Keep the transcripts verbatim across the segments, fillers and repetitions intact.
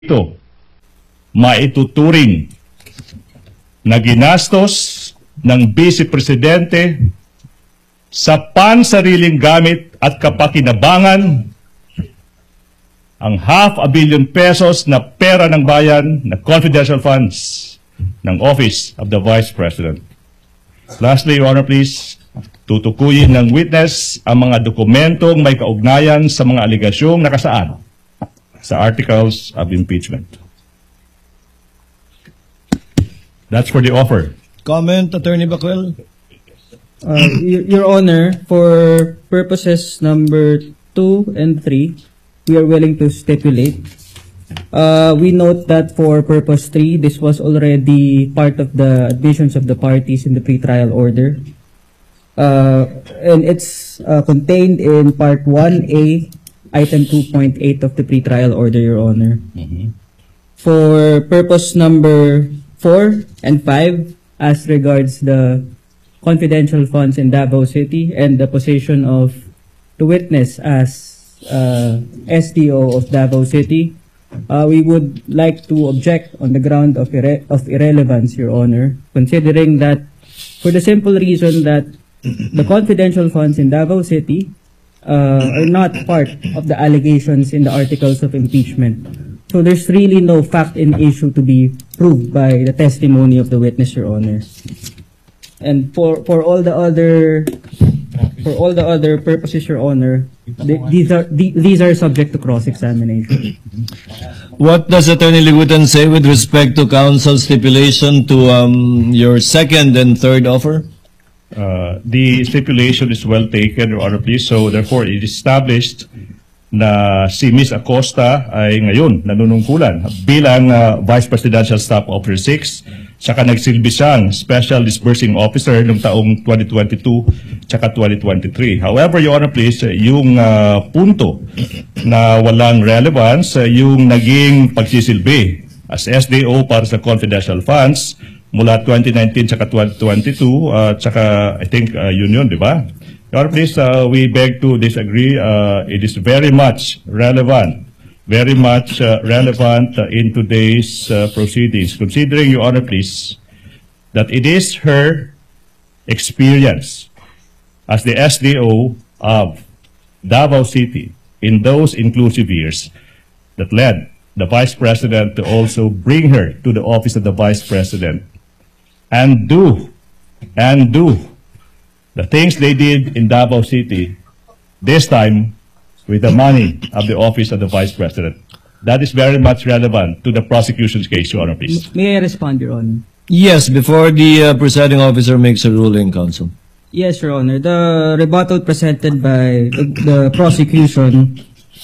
ito maituturing na ginastos ng Vice Presidente sa pansariling gamit at kapakinabangan ang half a billion pesos na pera ng bayan na confidential funds ng Office of the Vice President. Lastly, Your Honor, please, tutukuyin ng witness ang mga dokumentong may kaugnayan sa mga aligasyong nakasaad sa articles of impeachment. That's for the offer. Comment, Attorney Bacuel? Uh, Your, Your Honor, for purposes number two and three, we are willing to stipulate. Uh, we note that for purpose three, this was already part of the admissions of the parties in the pretrial order. Uh, and it's uh, contained in Part one A, Item two point eight of the pretrial order, Your Honor. Mm-hmm. For purpose number four and five, as regards the confidential funds in Davao City and the position of the witness as uh, S D O of Davao City, uh, we would like to object on the ground of, irre of irrelevance, Your Honor, considering that for the simple reason that the confidential funds in Davao City uh, are not part of the allegations in the articles of impeachment. So there's really no fact in issue to be proved by the testimony of the witness, Your Honor. And for for all the other for all the other purposes, Your Honor, th these are th these are subject to cross-examination. What does Attorney Ligutan say with respect to counsel's stipulation to um, your second and third offer? Uh, the stipulation is well taken, Your Honor, please. So, therefore, it is established na si Miz Acosta ay ngayon nanunungkulan bilang uh, Vice Presidential Staff Officer six, saka nagsilbi siyang Special Disbursing Officer noong taong twenty twenty-two saka twenty twenty-three. However, Your Honor, please, yung uh, punto na walang relevance, uh, yung naging pagsisilbi as S D O para sa confidential funds mula twenty nineteen saka twenty twenty-two, uh, saka I think uh, yun yun, di ba? Your Honor, please, uh, we beg to disagree. Uh, it is very much relevant, very much uh, relevant uh, in today's uh, proceedings, considering, Your Honor, please, that it is her experience as the S D O of Davao City in those inclusive years that led the Vice President to also bring her to the office of the Vice President and do, and do the things they did in Davao City, this time with the money of the office of the Vice President. That is very much relevant to the prosecution's case, Your Honor, please. May I respond, Your Honor? Yes, before the uh, presiding officer makes a ruling, counsel. Yes, Your Honor. The rebuttal presented by the, the prosecution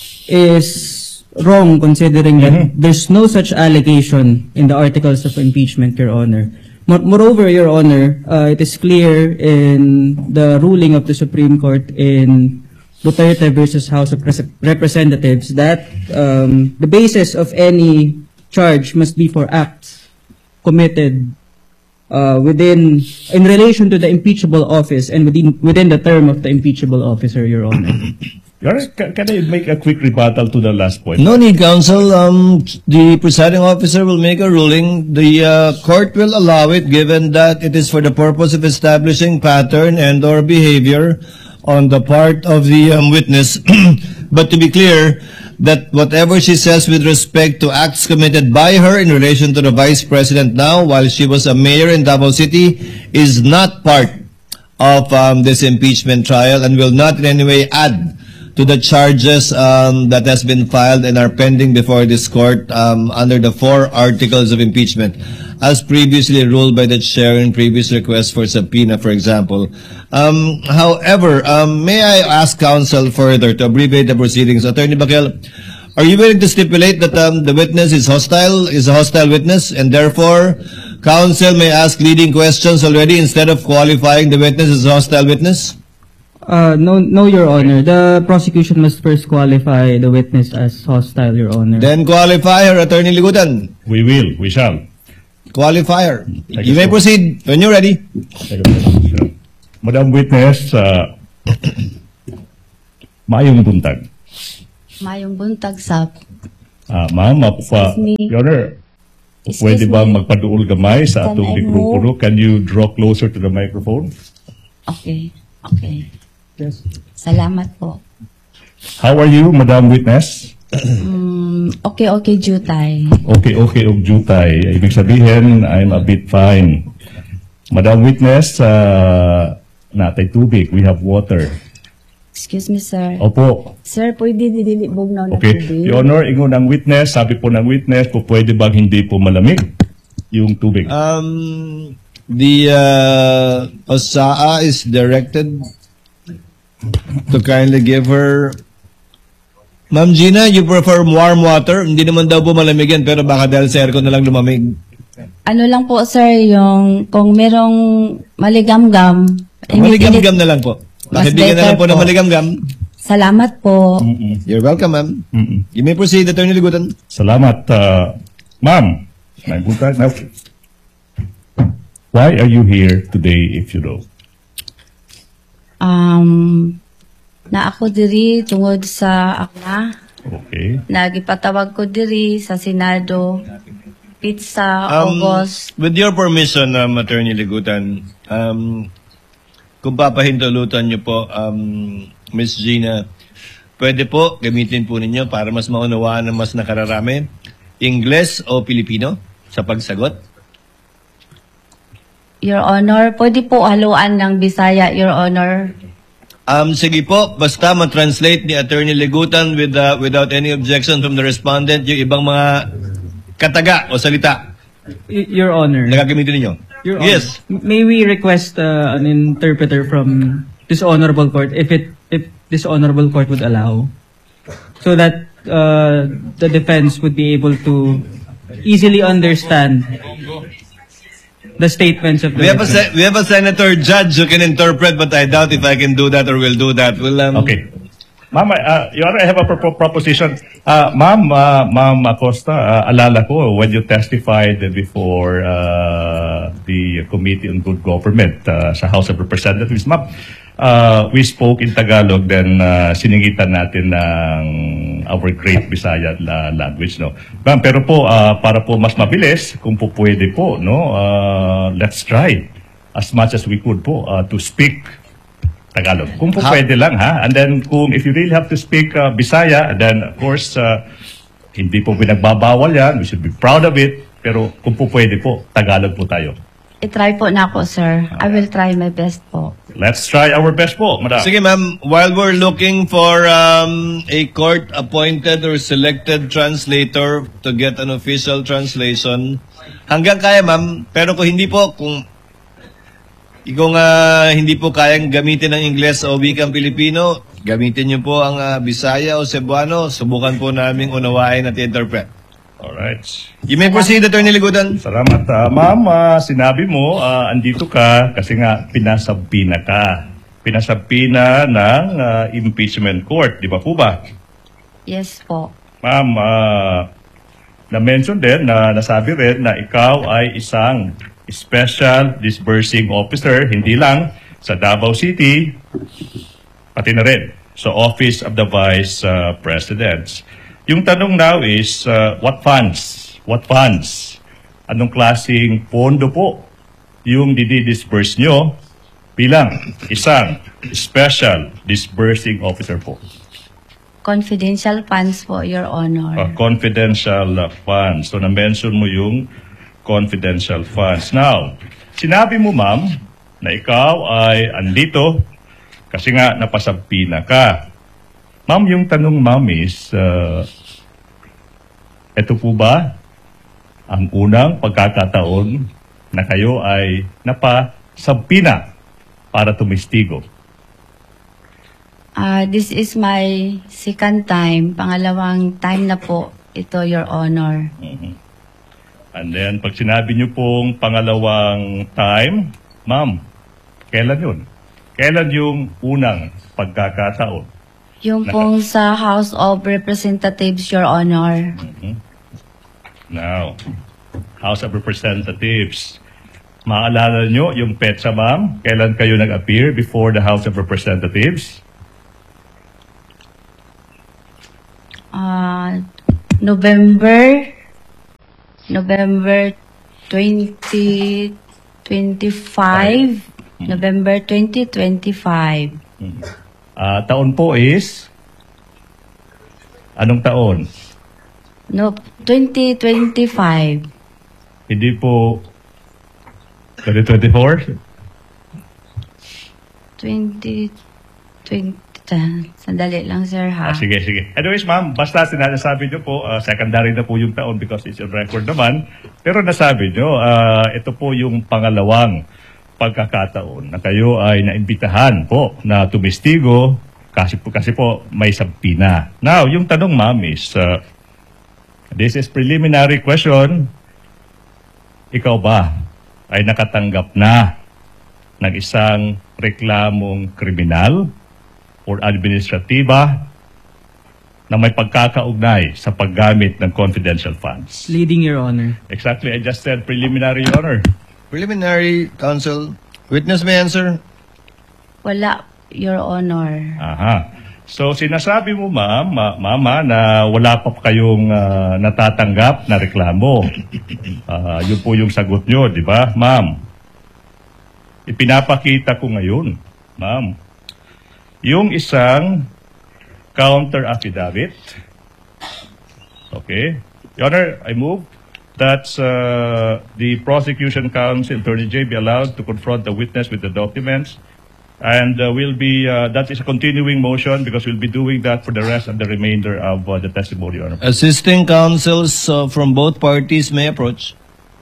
is wrong, considering that mm-hmm. there's no such allegation in the articles of impeachment, Your Honor. Moreover, Your Honor, uh, it is clear in the ruling of the Supreme Court in Duterte versus House of Representatives that um, the basis of any charge must be for acts committed uh, within, in relation to the impeachable office and within within the term of the impeachable officer, Your Honor. Your Honor, can, can I make a quick rebuttal to the last point? No need, counsel. Um, the presiding officer will make a ruling. The uh, court will allow it, given that it is for the purpose of establishing pattern and or behavior on the part of the um, witness. But to be clear, that whatever she says with respect to acts committed by her in relation to the Vice President now, while she was a mayor in Davao City, is not part of um, this impeachment trial and will not in any way add to the charges um, that has been filed and are pending before this court um, under the four articles of impeachment, as previously ruled by the chair in previous requests for subpoena, for example. Um, however, um, may I ask counsel further to abbreviate the proceedings? Attorney Bacuel, are you willing to stipulate that um, the witness is hostile, is a hostile witness, and therefore counsel may ask leading questions already instead of qualifying the witness as a hostile witness? Uh, no, no, Your Honor. The prosecution must first qualify the witness as hostile, Your Honor. Then qualify her, Attorney Ligutan. We will, we shall. Qualify her. Thank You you, may sir. proceed when you're ready. Thank you, sir. Madam Witness, uh, mayong buntag. Mayong buntag sa Ah, ma'am, mapupa. Excuse me. Your Honor, Excuse pwede bang me. magpaduol gamay sa Can atong I mikropono? Can you draw closer to the microphone? Okay. Okay. Yes. Salamat po. How are you, Madam Witness? Mm, okay, okay, Jutay. Okay, okay, og jutay. Ibig sabihin, I'm a bit fine. Madam Witness, uh, natay tubig. We have water. Excuse me, sir. Opo. Sir, pwede didilibog na na Okay. tubig? Your Honor, ingon ang witness, sabi po ng witness, po pwede bang hindi po malamig yung tubig? Um, the uh, O S A A is directed to kindly give her. Ma'am Gina, you prefer warm water? Hindi naman daw po malamig yan, pero baka dahil sa aircon na lang lumamig. Ano lang po, sir, yung kung merong maligamgam. Maligam-gam na lang po. Mas Pakibigyan na lang better po ng po. maligam-gam. Salamat po. Mm-mm. You're welcome, ma'am. Mm-mm. You may proceed, Attorney Ligutan. Salamat, uh, ma'am. Nagutan. Now, why are you here today if you know? Um, na ako diri tungod sa akna. Okay. Nagipatawag ko diri sa Senado. Pizza, Um, August. With your permission, um, Attorney Ligutan, um, kung papahintulutan niyo po, um, Miss Gina, pwede po gamitin po ninyo para mas maunawaan ng mas nakararami, Ingles o Pilipino sa pagsagot? Your Honor, pwede po haluan ng Bisaya, Your Honor. Um, sige po, basta ma-translate ni Attorney Ligutan with, uh, without any objection from the respondent yung ibang mga kataga o salita Y- Your Honor. na gagamitin ninyo. Your Honor, Yes. may we request uh, an interpreter from this honorable court if it if this honorable court would allow, so that uh, the defense would be able to easily understand the statements of the We have, a, witness. se- we have a senator judge who can interpret, but I doubt if I can do that or will do that. We'll, um, Okay. Ma'am, uh, Your Honor, I have a pro- proposition. Uh, Ma'am, uh, Ma'am Acosta, uh, alala ko when you testified before uh, the Committee on Good Government uh, sa House of Representatives, Ma'am, uh, we spoke in Tagalog, then uh, siningitan natin ng our great Bisaya la- language, no? Ma'am, pero po, uh, para po mas mabilis, kung po pwede po, no, uh, let's try as much as we could po uh, to speak Tagalog. Kung po Ha- pwede lang, ha? And then, kung if you really have to speak uh, Bisaya, then of course, uh, hindi po pinagbabawal yan. We should be proud of it. Pero kung po pwede po, Tagalog po tayo. I-try po na ako, sir. I will try my best po. Let's try our best po, madam. Sige ma'am, while we're looking for um, a court-appointed or selected translator to get an official translation, hanggang kaya ma'am, pero kung hindi po, kung kung uh, hindi po kayang gamitin ng Ingles o wikang Pilipino, gamitin niyo po ang uh, Bisaya o Cebuano, subukan po naming unawain at interpret. Alright. You may proceed, Attorney Ligutan. Salamat. Uh, ma'am, uh, sinabi mo, uh, andito ka kasi nga pinasabina ka. Pinasabina ng uh, impeachment court. Di ba po ba? Yes po. Ma'am, uh, na-mention din, na nasabi rin na ikaw ay isang special disbursing officer, hindi lang sa Davao City, pati na rin sa Office of the Vice uh, President. Yung tanong now is, uh, what funds? What funds? Anong klaseng pondo po yung didi-disburse nyo bilang isang special disbursing officer po? Confidential funds po, Your Honor. Uh, confidential uh, funds. So, na-mention mo yung confidential funds. Now, sinabi mo, ma'am, na ikaw ay andito kasi nga napasabpina ka. Ma'am, yung tanong, ma'am, is, uh, eto po ba ang unang pagkakataon na kayo ay napasabpina para tumistigo? Ah, this is my second time. Pangalawang time na po ito, Your Honor. And then, pag sinabi niyo pong pangalawang time, ma'am, kailan yun? Kailan yung unang pagkakataon? Yung pong sa House of Representatives, Your Honor. Now, House of Representatives. Maalala niyo yung petsa, ma'am? Kailan kayo nag-appear before the House of Representatives? Ah, November, November twenty twenty-five, November twenty twenty-five. Ah, taon po is? Anong taon? No, twenty twenty-five. Hindi po twenty twenty-four? twenty twenty. Sandali lang, sir, ha? Ah, sige, sige. Anyways, ma'am, basta sinasabi nyo po, uh, secondary na po yung taon because it's on record naman. Pero nasabi nyo, uh, ito po yung pangalawang pagkakataon na kayo ay naimbitahan po na tumistigo kasi po, kasi po may sabpina. Now, yung tanong, ma'am, is, uh, this is preliminary question. Ikaw ba ay nakatanggap na ng isang reklamong kriminal or administratiba na may pagkakaugnay sa paggamit ng confidential funds? Leading, Your Honor. Exactly, I just said preliminary, Your Honor. Preliminary, counsel. Witness may answer. Wala, Your Honor. Aha. So sinasabi mo, ma'am, ma- mama, na wala pa kayong ah, natatanggap na reklamo. Ah, yun po yung sagot nyo, di ba, ma'am? Ipinapakita ko ngayon, ma'am, yung isang counter affidavit. Okay. Your Honor, I move that uh, the prosecution counsel, Attorney J, be allowed to confront the witness with the documents. And uh, will be, uh, that is a continuing motion because we'll be doing that for the rest of the remainder of uh, the testimony, Your Honor. Assisting counsels uh, from both parties may approach.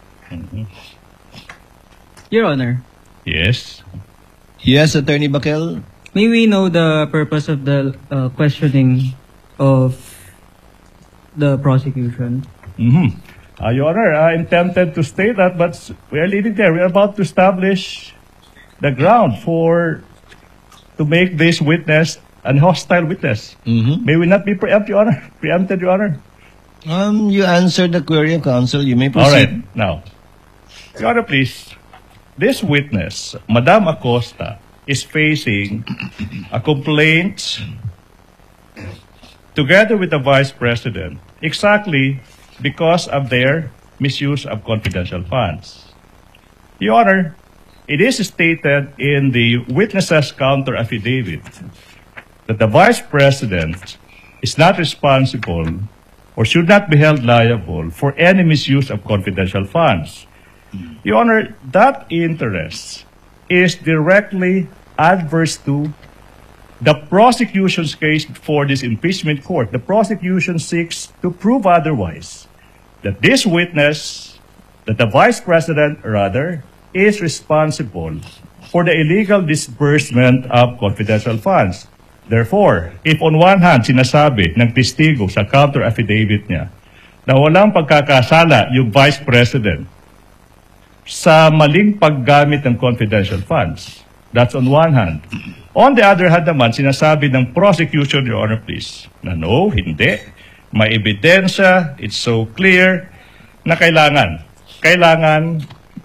Your Honor, Yes. Yes, Attorney Bakel. may we know the purpose of the uh, questioning of the prosecution? Mm-hmm. Uh, Your Honor, I'm tempted to state that, but we are leading there. We are about to establish the ground for to make this witness an hostile witness. Mm-hmm. May we not be preempt, Your Honor? Preempted, Your Honor? Um, you answered the query of counsel. You may All right. proceed. Now, Your Honor, please. This witness, Madam Acosta, is facing a complaint together with the Vice President exactly because of their misuse of confidential funds. Your Honor, it is stated in the witness's counter affidavit that the Vice President is not responsible or should not be held liable for any misuse of confidential funds. Your Honor, that interest is directly adverse to the prosecution's case before this impeachment court. The prosecution seeks to prove otherwise, that this witness, that the Vice President, rather, is responsible for the illegal disbursement of confidential funds. Therefore, if on one hand, sinasabi ng testigo sa counter affidavit niya na walang pagkakasala yung Vice President sa maling paggamit ng confidential funds, that's on one hand. On the other hand naman, sinasabi ng prosecution, Your Honor, please, na no, hindi. May ebidensya, it's so clear, na kailangan, kailangan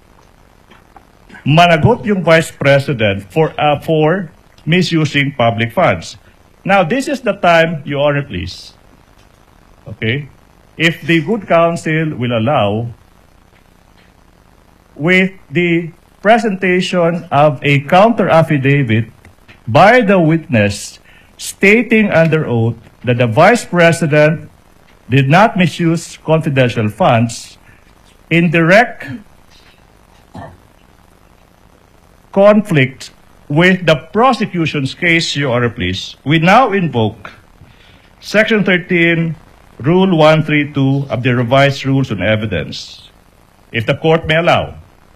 managot yung Vice President for, uh, for misusing public funds. Now, this is the time, Your Honor, please. Okay? If the good counsel will allow, with the presentation of a counter affidavit by the witness stating under oath that the Vice President did not misuse confidential funds in direct conflict with the prosecution's case, Your Honor, please, we now invoke Section thirteen, Rule one thirty-two of the Revised Rules on Evidence. If the court may allow.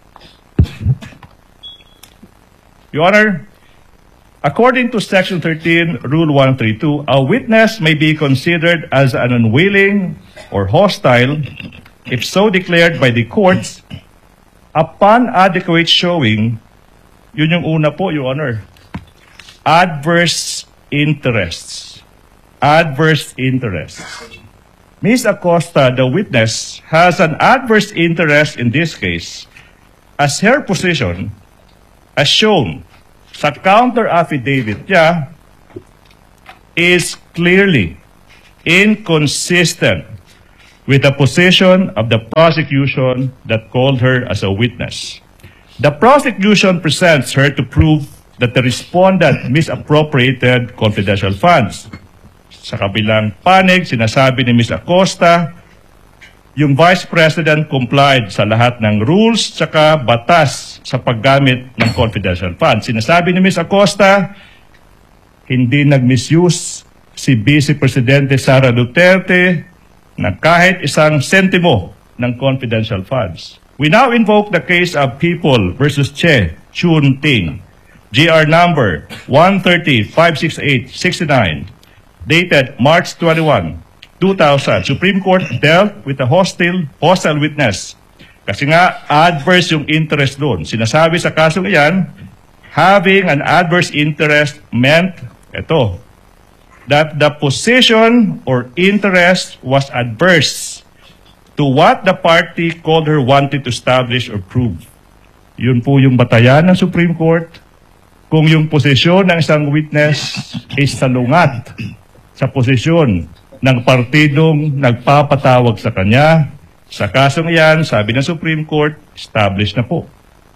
Your Honor, according to Section thirteen, Rule one thirty-two, a witness may be considered as an unwilling or hostile if so declared by the courts upon adequate showing, yun yung una po, Your Honor, adverse interests. Adverse interests. Miz Acosta, the witness, has an adverse interest in this case as her position, as shown sa counter affidavit niya, is clearly inconsistent with the position of the prosecution that called her as a witness. The prosecution presents her to prove that the respondent misappropriated confidential funds. Sa kabilang panig, sinasabi ni Miz Acosta, yung Vice President complied sa lahat ng rules tsaka batas sa paggamit ng confidential funds. Sinasabi ni Miz Acosta, hindi nag-misuse si Vice Presidente Sara Duterte na kahit isang sentimo ng confidential funds. We now invoke the case of People versus Che Chun Ting, G R number one thirty dash five sixty-eight sixty-nine, dated March twenty-first, two thousand. Supreme Court dealt with a hostile, hostile witness. Kasi nga, adverse yung interest doon. Sinasabi sa kasong iyan, having an adverse interest meant, ito, that the position or interest was adverse to what the party called her wanted to establish or prove. Yun po yung batayan ng Supreme Court. Kung yung posisyon ng isang witness is salungat sa posisyon ng partidong nagpapatawag sa kanya, sa kasong iyan, sabi ng Supreme Court, established na po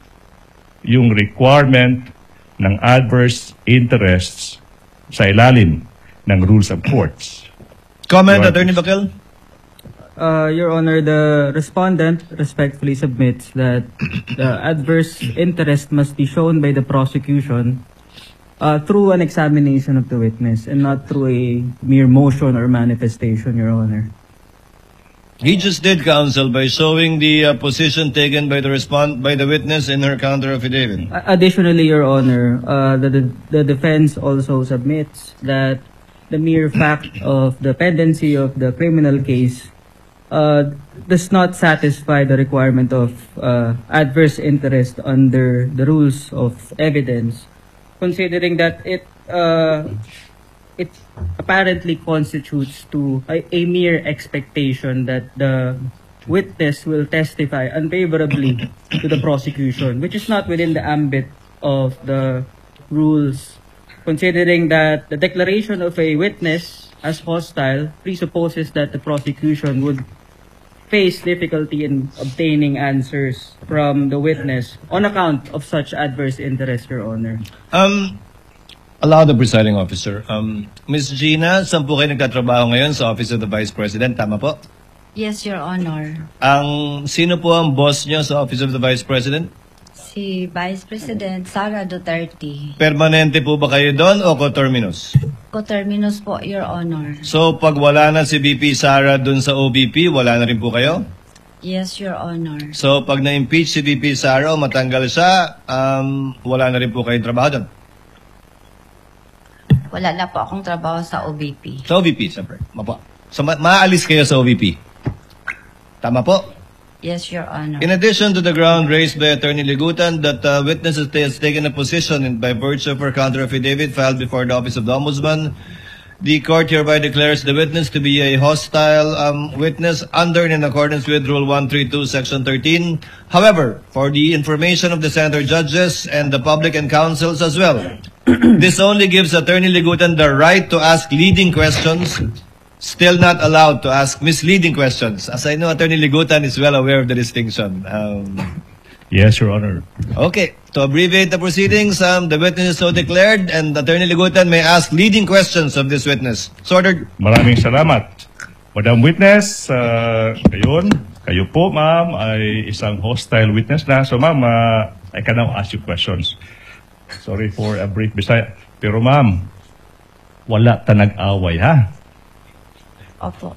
yung requirement ng adverse interests sa ilalim ng rules of courts. Comment, Your Attorney Bakel? Uh, Your Honor, the respondent respectfully submits that the adverse interest must be shown by the prosecution uh, through an examination of the witness and not through a mere motion or manifestation, Your Honor. He just did, counsel, by showing the uh, position taken by the respond by the witness in her counter affidavit. Uh, Additionally, Your Honor, uh, the, the the defense also submits that the mere fact of the pendency of the criminal case uh, does not satisfy the requirement of uh, adverse interest under the rules of evidence, considering that it uh, it apparently constitutes to a, a mere expectation that the witness will testify unfavorably to the prosecution, which is not within the ambit of the rules, considering that the declaration of a witness as hostile presupposes that the prosecution would face difficulty in obtaining answers from the witness on account of such adverse interest, Your Honor. Um, allow the presiding officer. Um, Miz Gina, saan po kayo nagtatrabaho ngayon sa Office of the Vice President? Tama po? Yes, Your Honor. Ang sino po ang boss niyo sa Office of the Vice President? Si Vice President Sara Duterte. Permanente po ba kayo doon o coterminous? Coterminous po, Your Honor. So pag wala na si V P Sara doon sa O V P, wala na rin po kayo? Yes, Your Honor. So pag na-impeach si V P Sara o matanggal siya, um, wala na rin po kayong trabaho doon? Wala na po akong trabaho sa O V P. Sa O V P, siyempre. Mapo. So ma- maalis kayo sa O V P? Tama po? Yes, Your Honor. In addition to the ground raised by Attorney Ligutan that uh, witness has taken a position in, by virtue of her counter affidavit filed before the Office of the Ombudsman, the court hereby declares the witness to be a hostile um, witness under and in accordance with Rule one thirty-two, Section thirteen. However, for the information of the senator judges and the public and councils as well, this only gives Attorney Ligutan the right to ask leading questions, still not allowed to ask misleading questions. As I know, Attorney Ligutan is well aware of the distinction. Um, Yes, Your Honor. okay, to abbreviate the proceedings, um, the witness is so declared and Attorney Ligutan may ask leading questions of this witness. So ordered. Maraming salamat. Madam Witness, uh, kayon, kayo po, ma'am, ay isang hostile witness na. So, ma'am, uh, I can now ask you questions. Sorry for a brief Bisaya. Pero, ma'am, wala tanag-away, ha? Opo.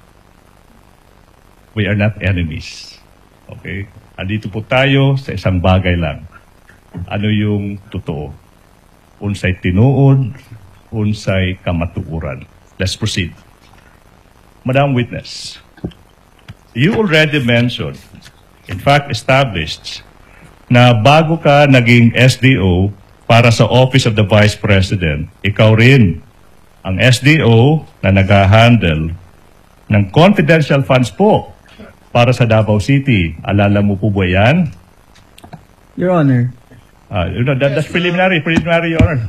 We are not enemies. Okay? Andito po tayo sa isang bagay lang. Ano yung totoo? Unsay tinuod, unsay kamatuuran. Let's proceed. Madam Witness, you already mentioned, in fact established, na bago ka naging S D O para sa Office of the Vice President, ikaw rin ang S D O na nag-handle ng confidential funds po para sa Davao City. Alala mo po ba yan? Your Honor. Uh, you know, that, that's preliminary, preliminary, Your Honor.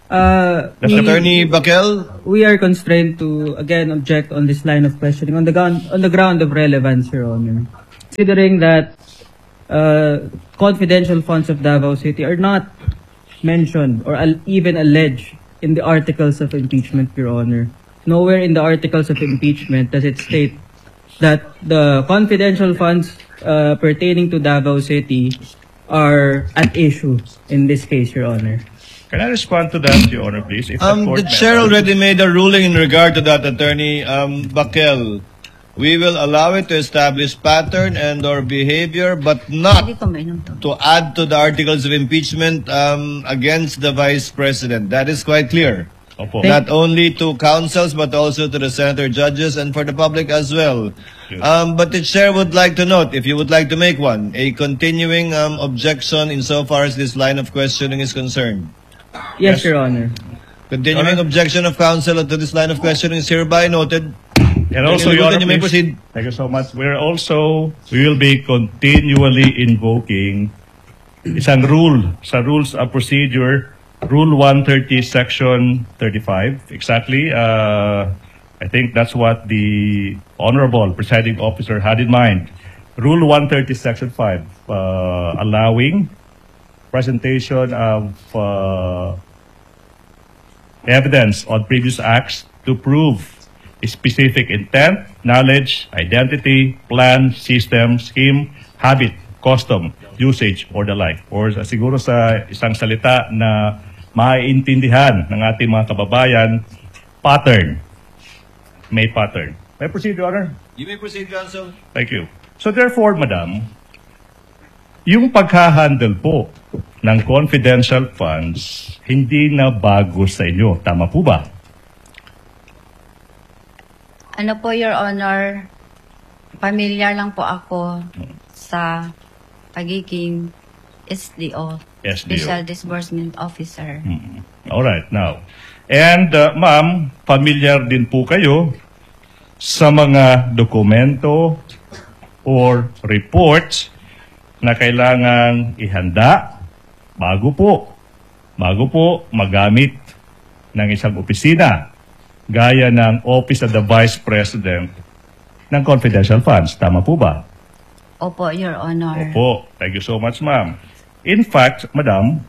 Uh, That's we, Attorney Bakel? we are constrained to, again, object on this line of questioning on the ground, on the ground of relevance, Your Honor. Considering that uh, confidential funds of Davao City are not mentioned or al- even alleged in the articles of impeachment, Your Honor. Nowhere in the articles of impeachment does it state that the confidential funds uh, pertaining to Davao City are at issue in this case, Your Honor. Can I respond to that, Your Honor, please? If Um, court the chair member- already made a ruling in regard to that, Attorney um, Bakel. We will allow it to establish pattern and or behavior, but not Hindi ko mainom to. to add to the articles of impeachment um, against the Vice President. That is quite clear. Opo. Not only to councils, but also to the senator judges and for the public as well. Yes. Um, but the chair would like to note, if you would like to make one, a continuing um, objection insofar as this line of questioning is concerned. Yes, Yes. Your Honor. Continuing objection of counsel to this line of questioning is hereby noted. And also, Thank you, Your Honor, you may please. proceed. Thank you so much. We're also, we will be continually invoking isang rule sa Rules of Procedure, Rule one thirty, Section thirty-five. Exactly. Uh, I think that's what the Honorable Presiding Officer had in mind. Rule one thirty, Section five, uh, allowing presentation of uh, evidence on previous acts to prove specific intent, knowledge, identity, plan, system, scheme, habit, custom, usage, or the like. Or uh, siguro sa isang salita na maiintindihan ng ating mga kababayan, pattern. May pattern. May proceed, Your Honor? You may proceed, counsel. Thank you. So therefore, Madam, yung paghahandle po ng confidential funds, hindi na bago sa inyo. Tama po ba? Ano po, Your Honor, familiar lang po ako sa pagiging S D O, S D O. Special Disbursement Officer. Alright, now. And uh, ma'am, familiar din po kayo sa mga dokumento or reports na kailangang ihanda bago po, bago po magamit ng isang opisina gaya ng Office of the Vice President ng confidential funds. Tama po ba? Opo, Your Honor. Opo. Thank you so much, ma'am. In fact, madam,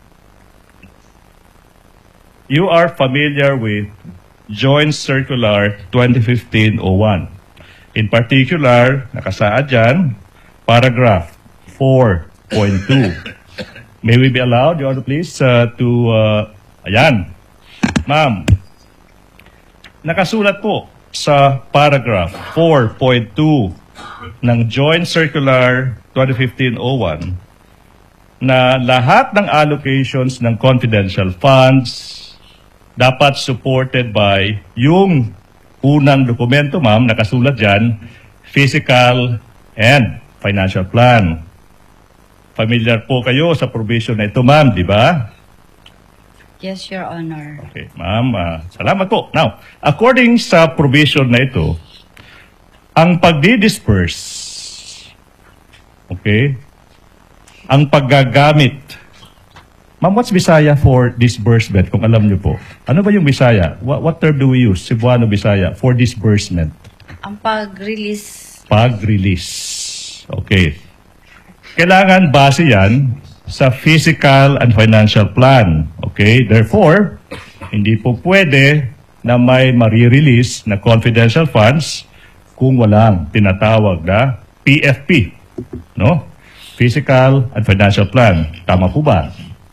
you are familiar with Joint Circular twenty fifteen oh one. In particular, nakasaad dyan, paragraph four point two. May we be allowed, Your Honor, please, uh, to, uh, ayan, ma'am, nakasulat po sa paragraph four point two ng Joint Circular twenty fifteen oh one na lahat ng allocations ng confidential funds dapat supported by yung unang dokumento, ma'am, nakasulat dyan, physical and financial plan. Familiar po kayo sa provision na ito, ma'am, di ba? Yes, Your Honor. Okay, ma'am, ah, salamat po. Now, according sa provision na ito, ang pagdi-disperse, okay, ang paggagamit, ma'am, what's Bisaya for disbursement, kung alam niyo po? Ano ba yung Bisaya? What, what term do we use, Cebuano Bisaya, for disbursement? Ang pag-release, Pag-release. Okay. Kailangan base yan sa physical and financial plan. Okay? Therefore, hindi po pwede na may marirelease na confidential funds kung walang tinatawag na P F P. No? Physical and financial plan. Tama po ba?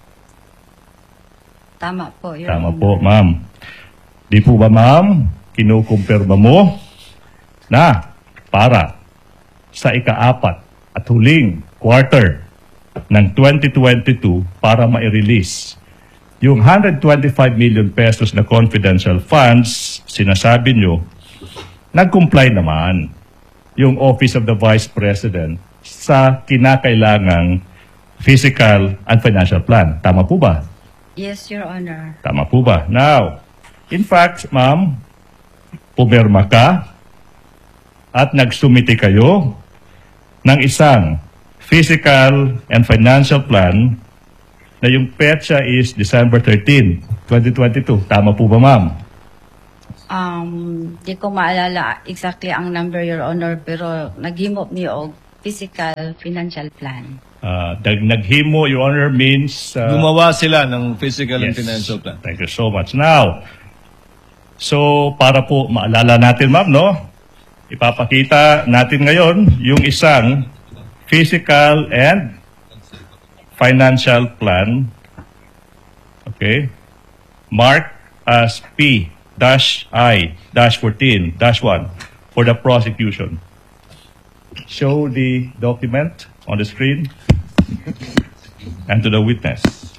tama po, Your Tama Honor. po, ma'am. Di po ba, ma'am, kinukumpirma mo na para sa ikaapat at huling quarter ng twenty twenty-two para ma-release yung one hundred twenty-five million pesos na confidential funds, sinasabi nyo, nag-comply naman yung Office of the Vice President sa kinakailangang physical and financial plan. Tama po ba? Yes, Your Honor. Tama po ba? Now, in fact, ma'am, pumirma ka at nagsumiti kayo ng isang physical and financial plan na yung petsa is December thirteenth, twenty twenty-two. Tama po ba, ma'am? Um, di ko maalala exactly ang number, Your Honor, pero naghimop mi og physical financial plan. Uh, dag naghimo, Your Honor, means... uh, Gumawa sila ng physical and Yes. financial plan. Thank you so much. Now, so para po maalala natin, ma'am, no? Ipapakita natin ngayon yung isang physical and financial plan. Okay? Marked as P I fourteen one for the prosecution. Show the document on the screen and to the witness.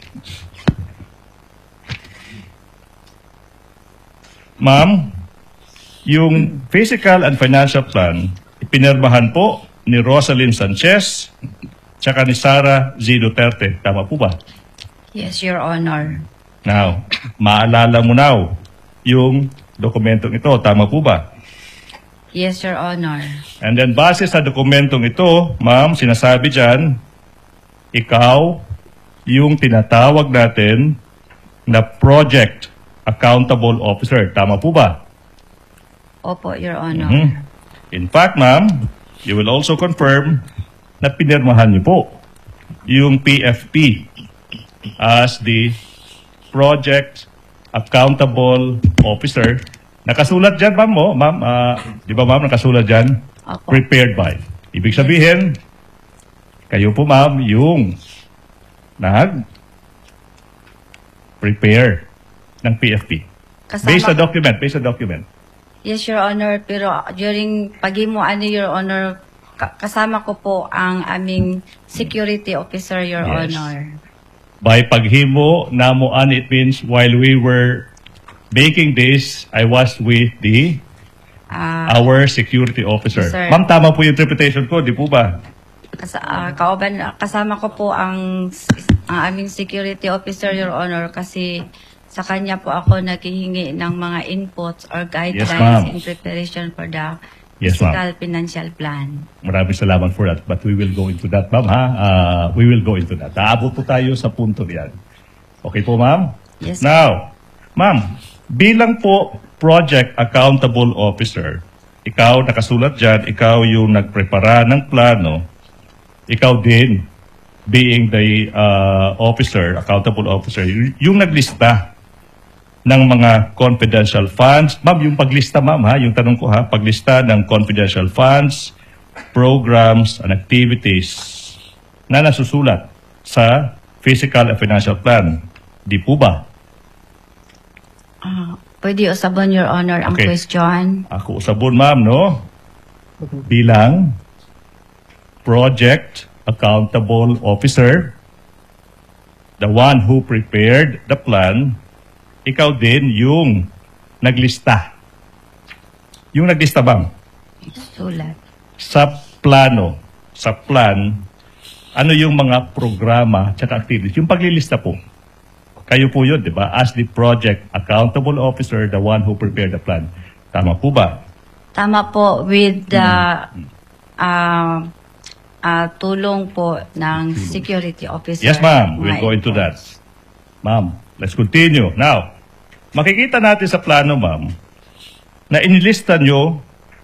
Ma'am, yung physical and financial plan, ipinirmahan po ni Rosalyn Sanchez tsaka ni Sara Z. Duterte. Tama po ba? Yes, Your Honor. Now, maalala mo now yung dokumentong ito. Tama po ba? Yes, Your Honor. And then, base sa dokumentong ito, ma'am, sinasabi dyan, ikaw yung tinatawag natin na Project Accountable Officer. Tama po ba? Opo, Your Honor. Mhm. In fact, ma'am, you will also confirm na pinirmahan niyo po yung P F P as the Project Accountable Officer. Nakasulat dyan, ma'am, mo, ma'am, ah, di ba, ma'am, nakasulat dyan? Opo. Prepared by. Ibig sabihin, kayo po, ma'am, yung nag-prepare ng P F P. Kasama- Based sa document, based sa document. Yes, Your Honor, pero during pagimuan ni Your Honor, ka- kasama ko po ang aming security officer, Your Yes. Honor. By paghimo namuan, it means while we were making this, I was with the Ah, our security officer. Sir. Ma'am, tama po yung interpretation ko, di po ba? kas- ah, kauban, kasama ko po ang, ang aming security officer, Your Honor, kasi sa kanya po ako naghihingi ng mga inputs or guidelines ma'am. in preparation for the Yes, ma'am. physical financial plan. Maraming salamat for that. But we will go into that, ma'am, ha? Uh, we will go into that. Aabot po tayo sa punto niyan. Okay po, ma'am? Yes. Now, ma'am, bilang po Project Accountable Officer, ikaw, nakasulat dyan, ikaw yung nagprepara ng plano, ikaw din, being the uh, officer, accountable officer, y- yung naglista ng mga confidential funds. Ma'am, yung paglista, ma'am, ha? Yung tanong ko, ha? Paglista ng confidential funds, programs, and activities na nasusulat sa physical and financial plan. Di po ba? Ah, pwede usabon, Your Honor, ang Okay. question. Ako usabon, ma'am, no? Bilang Project Accountable Officer, the one who prepared the plan, ikaw din yung naglista. Yung naglista, ma'am, Sulat. sa plano, sa plan, ano yung mga programa at activities. Yung paglilista po. Kayo po yun, di ba? As the Project Accountable Officer, the one who prepared the plan. Tama po ba? Tama po with the ah, ah, tulong po ng security officer. Yes, ma'am. We'll Mga go into that. inputs. Ma'am, let's continue. Now, makikita natin sa plano, ma'am, na inilista nyo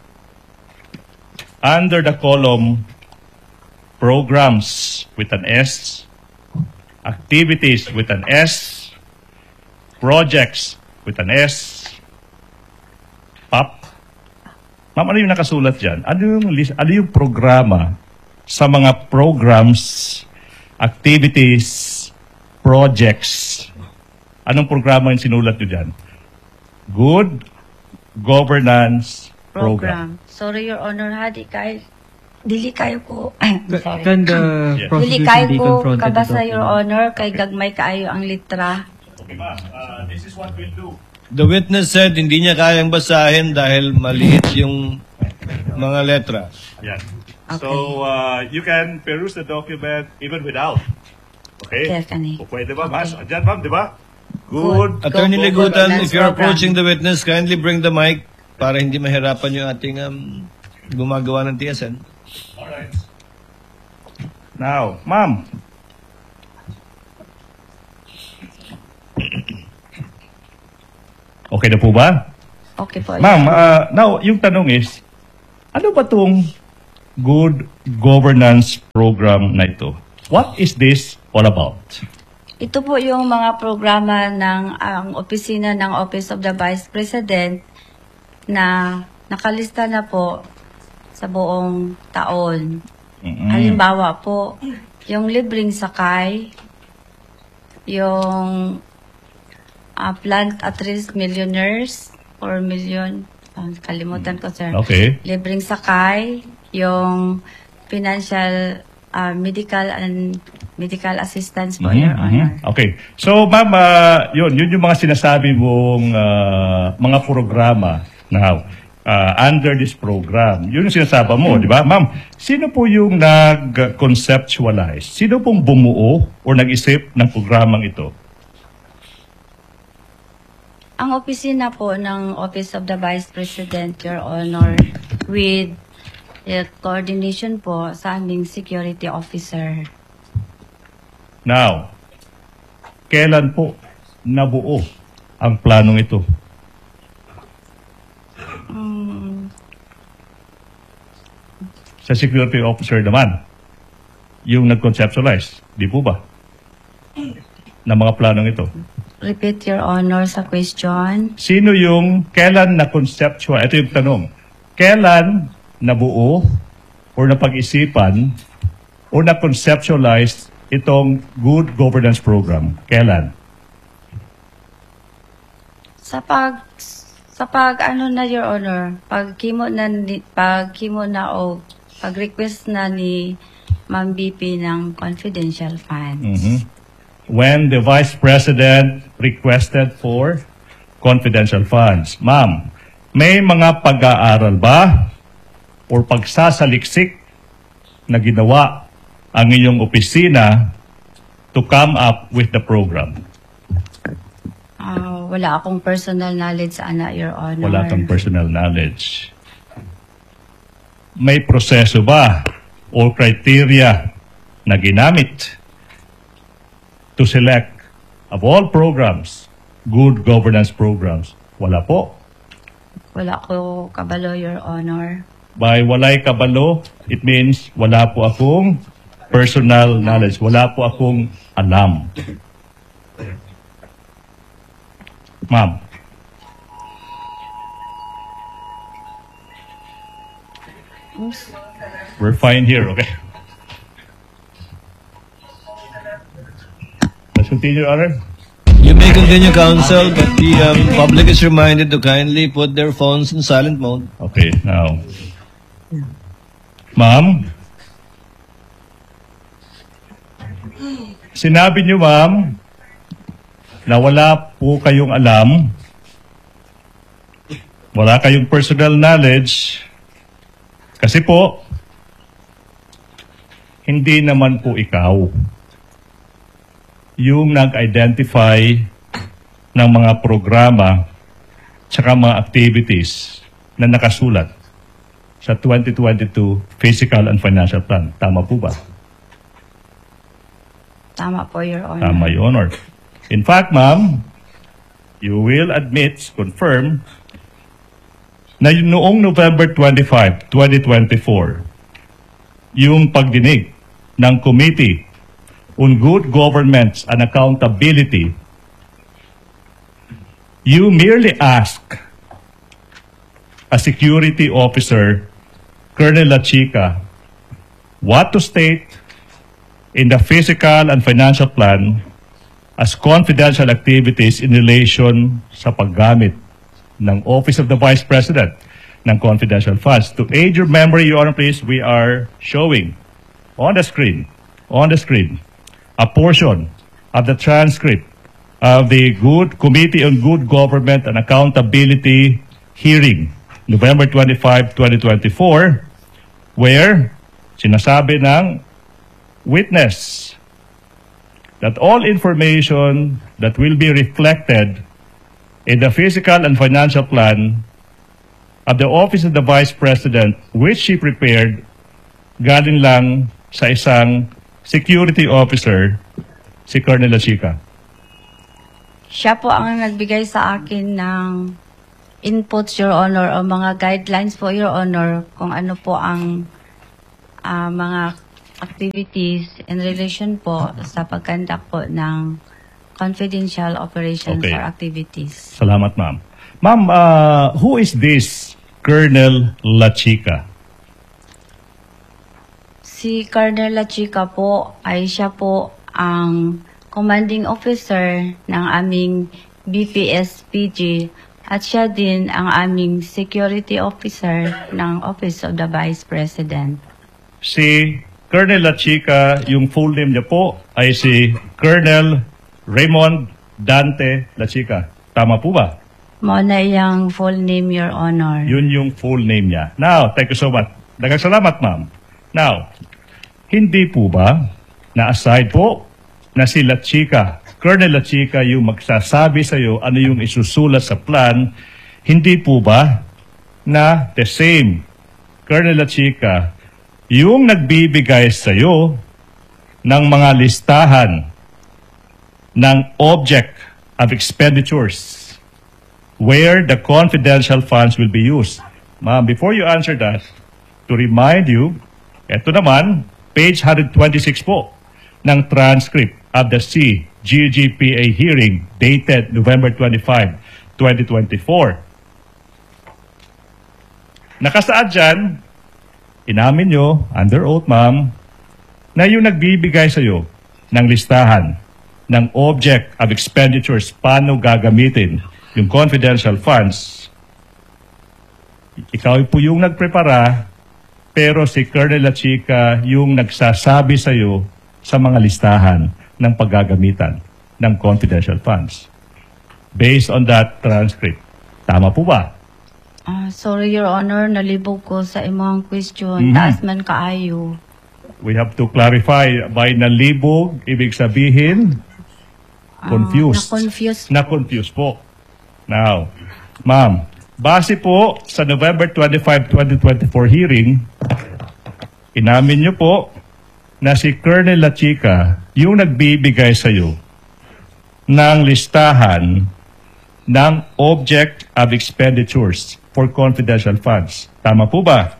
under the column programs with an S, activities with an S, projects with an S, P A P. Ma'am, ano yung nakasulat dyan? Ano yung, list, ano yung programa sa mga programs, activities, projects? Anong programa yung sinulat nyo dyan? Good Governance Program. Program. Sorry, Your Honor, ha, di kayo, dili kayo ko, ay, I'm sorry. Can the Yes. Dili prosecution kayo be ko confronted kabasa, with Your document? Honor, kay gagmay kaayo ang litra. Okay, ma'am. Uh, this is what we'll do. The witness said hindi niya kayang basahin dahil maliit yung mga letra. Yan. Okay. So, uh, you can peruse the document even without. Okay? Stephanie. O pwede ba, mas? Okay. Diyan, ma'am, di ba? Good. Good. Attorney Go- Ligutan, governance if you're program. approaching the witness, kindly bring the mic para hindi mahirapan yung ating um, gumagawa ng T S N. Alright. Now, ma'am, Okay na po ba? Okay po. Ma'am, uh, now, yung tanong is, ano ba itong good governance program na ito? What is this all about? Ito po yung mga programa ng ang opisina ng Office of the Vice President na nakalista na po sa buong taon. Mm-mm. Halimbawa po, yung libreng sakay, yung uh, plant at risk millionaires or million, ah, kalimutan ko sir. Okay. Libreng sakay, yung financial, uh, medical and medical assistance po, Mhm, Your mhm. Honor. Okay. So, ma'am, uh, yun, yun yung mga sinasabi mong uh, mga programa now uh, under this program. Yun yung sinasabi mo, di ba? Ma'am, sino po yung nag-conceptualize? Sino pong bumuo o nag-isip ng programang ito? Ang opisina po ng Office of the Vice President, Your Honor, with the coordination po sa aming security officer. Now, kailan po nabuo ang planong ito? Um, Sa security officer naman, yung nag-conceptualize, di po ba? Ng mga planong ito. repeat, Your Honor, sa question. Sino yung kailan na-conceptual? Ito yung tanong. Kailan nabuo o napag-isipan o na-conceptualize itong good governance program? Kailan? Sa pag sa pag ano na, Your Honor, pag kimo na ni- pag kimo na o pag request na ni Ma'am B P ng confidential funds. Mhm. When the Vice President requested for confidential funds. Ma'am, may mga pag-aaral ba o pagsasaliksik na ginawa ang iyong opisina to come up with the program? Ah, wala akong personal knowledge sa ana, Your Honor. Wala kang personal knowledge. May proseso ba o criteria na ginamit to select of all programs, good governance programs? Wala po. Wala ko kabalo, Your Honor. By walay kabalo, it means wala po akong personal knowledge. Wala po akong alam. Ma'am. We're fine here, okay? Let's continue, Your Honor. You may continue, counsel, but the um, public is reminded to kindly put their phones in silent mode. Okay, now. Ma'am, sinabi niyo, ma'am, na wala po kayong alam, wala kayong personal knowledge, kasi po, hindi naman po ikaw yung nag-identify ng mga programa tsaka mga activities na nakasulat sa twenty twenty-two Physical and Financial Plan. Tama po ba? Tama po, Your Honor. Tama, Your Honor. In fact, ma'am, you will admit, confirm, na yun noong November twenty-fifth, twenty twenty-four, yung pagdinig ng Committee on Good Governance and Accountability, you merely ask a security officer, Colonel Lachica, what to state in the physical and financial plan as confidential activities in relation sa paggamit ng Office of the Vice President ng confidential funds. To aid your memory, Your Honor, please, we are showing on the screen, on the screen, a portion of the transcript of the Good Committee on Good Government and Accountability hearing, November twenty-fifth, twenty twenty-four, where sinasabi ng witness that all information that will be reflected in the physical and financial plan of the Office of the Vice President, which she prepared, galing lang sa isang security officer, si Colonel Lachica. siya po ang nagbigay sa akin ng inputs, Your Honor, o mga guidelines po, Your Honor, kung ano po ang ah, mga activities in relation po sa pagkandak po ng confidential operations Okay. or activities. Salamat, ma'am. Ma'am, uh, who is this Colonel La Chica? Si Colonel La Chica po ay siya po ang commanding officer ng aming B P S P G at siya din ang aming security officer ng Office of the Vice President. Si Colonel La Chica, yung full name niya po ay si Colonel Raymond Dante La Chica. Tama po ba? Mo na iyang full name, Your Honor. Yun yung full name niya. Now, thank you so much. Dagang salamat, ma'am. Now, hindi po ba na aside po na si La Chica, Colonel La Chica yung magsasabi sa iyo ano yung isusulat sa plan, hindi po ba na the same Colonel La Chica yung nagbibigay sa iyo ng mga listahan ng object of expenditures where the confidential funds will be used. Ma'am, before you answer that, to remind you, eto naman, page one twenty-six po ng transcript of the C G G P A hearing dated November twenty-fifth, twenty twenty-four. Nakasaad dyan, inamin nyo, under oath, ma'am, na yung nagbibigay sa iyo ng listahan ng object of expenditures, paano gagamitin yung confidential funds, ikaw po yung nagprepara, pero si Colonel La Chica yung nagsasabi sa iyo sa mga listahan ng paggagamitan ng confidential funds. Based on that transcript. Tama po ba? Ah, sorry, Your Honor, nalibog ko sa imong question. Mhm. Taas man kaayo. We have to clarify by nalibog, ibig sabihin, Ah, confused. na-confused. Na-confused po. Now, ma'am, base po sa November twenty-fifth, twenty twenty-four hearing, inamin niyo po na si Colonel La Chica yung nagbibigay sa iyo ng listahan ng object of expenditures for confidential funds. Tama po ba?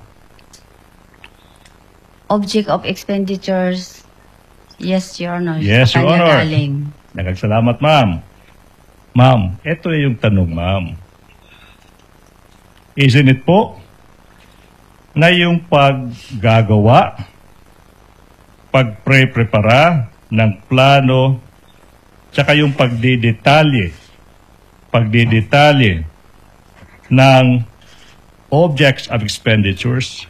Object of expenditures. Yes, Your Honor. Yes, Sa Your kanya Honor. galing. Nagagsalamat, ma'am. Ma'am, ito yung tanong, ma'am. Isn't it po na yung paggagawa, pagpre-prepara ng plano, tsaka yung pagdidetalye, pagdidetalye ng objects of expenditures,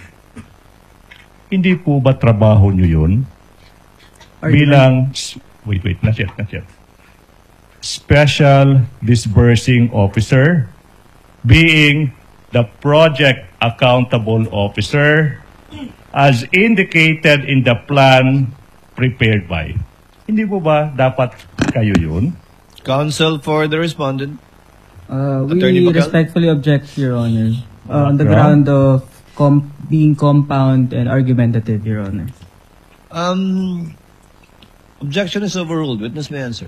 hindi po ba trabaho nyo yun? Bilang, wait, wait, not yet, not yet. Special Disbursing Officer, being the Project Accountable Officer, as indicated in the plan prepared by. Hindi po ba dapat kayo yun? Counsel for the respondent. Uh, we Attorney Bacal? respectfully object, Your Honor, uh, on the Background? ground of com- being compound and argumentative, Your Honor. Um, objection is overruled. Witness may answer.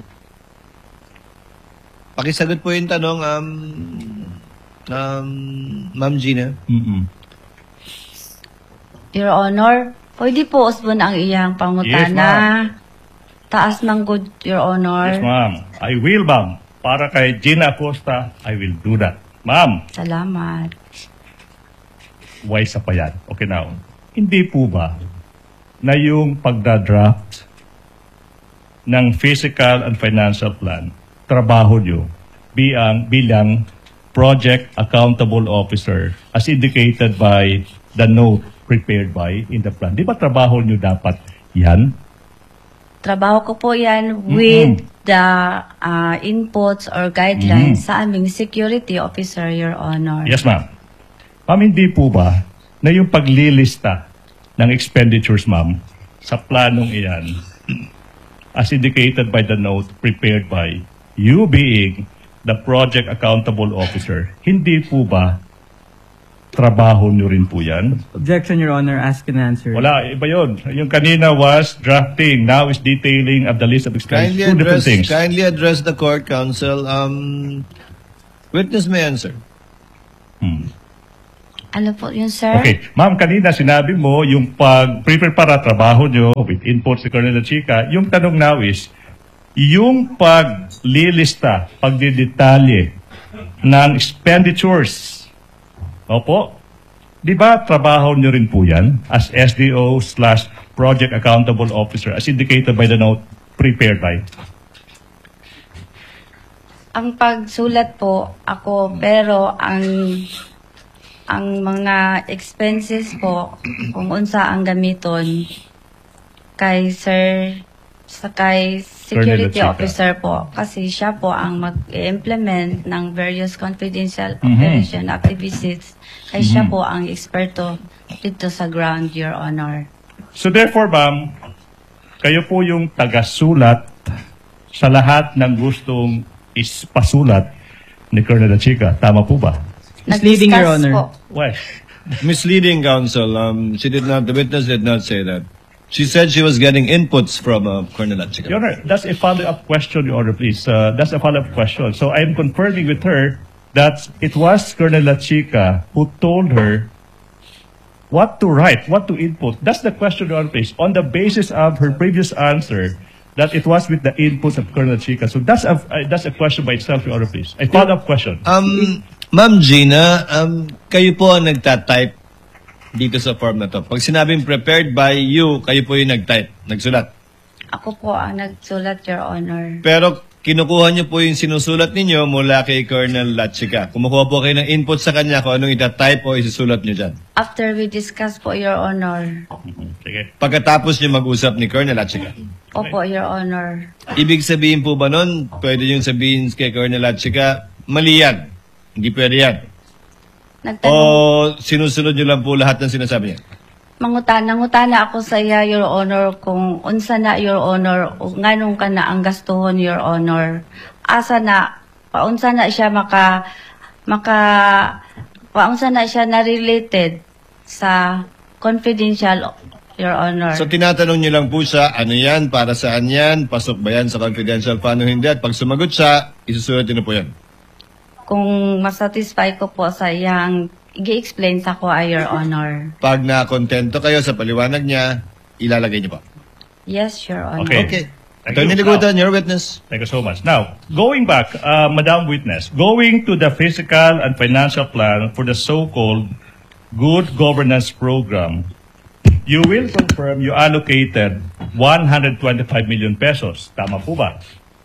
Pakisagot po yung tanong, um, um, Ma'am Gina. Mm-mm. Your Honor, pwede po usbon ang iyang Yes, pangutana. ma'am. Taas man good, Your Honor. Yes, ma'am. I will, ma'am. Para kay Gina Acosta, I will do that. Ma'am, Salamat. wise pa yan. Okay now. Hindi po ba na yung pagdadraft ng physical and financial plan, trabaho nyo bilang, bilang Project Accountable Officer as indicated by the note prepared by in the plan? Di ba trabaho nyo dapat yan? Trabaho ko po yan with the uh, inputs or guidelines sa aming security officer, Your Honor. Yes, ma'am. Ma'am, hindi po ba na yung paglilista ng expenditures, ma'am, sa planong iyan, as indicated by the note prepared by you being the Project Accountable Officer, hindi po ba trabaho nyo rin po yan? Objection, Your Honor. Ask and answer. Wala, iba yun. Yung kanina was drafting, now is detailing of the list of expenses. Kindly Two different address, things. kindly address the court, counsel. Um, witness may answer. Hmm. Ano po yun, sir? Okay. Ma'am, kanina sinabi mo yung pag-prepare para trabaho nyo with input si Colonel Chica. Yung tanong now is, yung paglilista, pagdidetalye ng expenditures, opo, di ba trabaho nyo rin po yan as S D O slash Project Accountable Officer as indicated by the note prepared by? Ang pagsulat po ako, pero ang ang mga expenses po, kung unsa ang gamiton kay Sir sa kay security Colonel Chica. officer po, kasi siya po ang mag-implement ng various confidential Mhm. operation activities, kay siya po ang eksperto dito sa ground, Your Honor. So therefore, ma'am, kayo po yung tagasulat sa lahat ng gustong ispasulat ni Colonel Chica. Tama po ba? Misleading, Your Nag-discuss Honor. po. Why? Misleading, counsel. Um, she did not, the witness did not say that. She said she was getting inputs from uh, Colonel Chica. Your Honor, that's a follow-up question, Your Honor, please. Uh, that's a follow-up question. So I'm confirming with her that it was Colonel Chica who told her what to write, what to input. That's the question, Your Honor, please. On the basis of her previous answer, that it was with the inputs of Colonel Chica. So that's a, uh, that's a question by itself, Your Honor, please. A follow-up question. Um, Ma'am Gina, um, kayo po ang nagtatype dito sa form na to. Pag sinabing prepared by you, kayo po yung nagtype, nagsulat. Ako po ang nagsulat, Your Honor. Pero kinukuha niyo po yung sinusulat ninyo mula kay Colonel Lachica. Kumukuha po kayo ng input sa kanya kung anong itatype o isusulat niyo dyan. After we discuss po, Your Honor. Sige. Pagkatapos niyo mag-usap ni Colonel Lachica. Opo, Your Honor. Ibig sabihin po ba nun, pwede yung sabihin kay Colonel Lachica, mali yan. Hindi pwede yan. O Nagtanong, sinusunod niyo lang po lahat ng sinasabi niya. mangutana, ngutana ako sa iya, Your Honor, kung unsa na, Your Honor, o nganong ka na ang gastuhon, Your Honor. Asa na, paunsa na siya maka, maka, paunsa na siya na related sa confidential, Your Honor. So tinatanong niyo lang po siya, ano yan, para saan yan, pasok ba yan sa confidential fund o hindi, at pag sumagot siya, isusulat niyo na po yan. Kung masatisfy ko po sa iyang i-explain sa ko, ay, Your Honor. Pag na-kontento kayo sa paliwanag niya, ilalagay niyo po. Yes, Your Honor. Okay. Okay. Thank Attorney you. Ligutan, your witness. Thank you so much. Now, going back, uh, Madam Witness, going to the fiscal and financial plan for the so-called Good Governance Program, you will confirm you allocated one hundred twenty-five million pesos. Tama po ba?